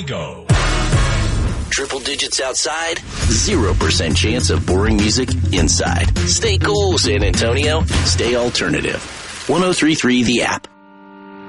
Go. Triple digits outside, 0% chance of boring music inside. Stay cool, San Antonio. Stay alternative. 103.3 The App.